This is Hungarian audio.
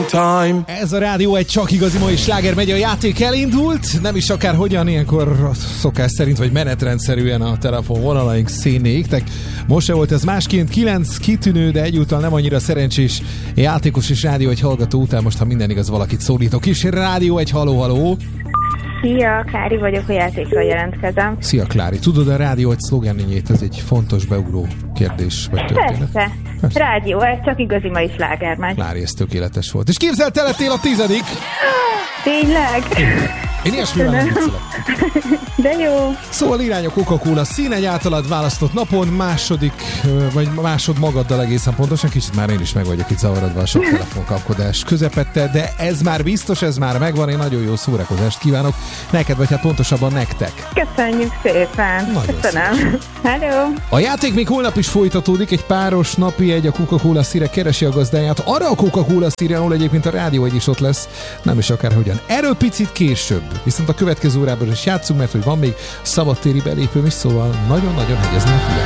time. Ez a rádió egy csak igazi mai sláger megy, a játék elindult, nem is akár hogyan, ilyenkor szokás szerint, vagy menetrendszerűen a telefonvonalaink színné égtek. Most se volt ez másként, 9 kitűnő, de egyúttal nem annyira szerencsés játékos és rádió egy hallgató után, most ha minden igaz, valakit szólítok is. Rádió egy haló. Szia, Klári vagyok, a játékra jelentkezem. Szia, Klári. Tudod a rádió egy szlogenjét, ez egy fontos beugró kérdés, vagy történet? Persze. Rádió, ez csak igazi mai sláger megy. Klári, ez tökéletes volt. És képzeld, te lettél a 10. Tényleg? Én ilyesmivel nem viccelek. De jó. Szóval irány a Coca-Cola szín, egy általad választott napon, másod magaddal egészen pontosan, kicsit már én is meg vagyok itt zavarodva a sok telefonkapkodás közepette, de ez már biztos, ez már megvan, én nagyon jó szórakozást kívánok neked, vagy hát pontosabban nektek. Köszönjük szépen. Nagyon Köszönöm. Hello. A játék még holnap is folytatódik, egy páros napi egy a Coca-Cola szíre keresi a gazdáját, arra a Coca-Cola szíre, ahol egyébként a rádió egy is ott lesz, nem is akárhogyan. Erről picit később, viszont a következő órában is játszunk, mert hogy van még szabadtéri belépőm is, szóval nagyon-nagyon hegyezni a fület.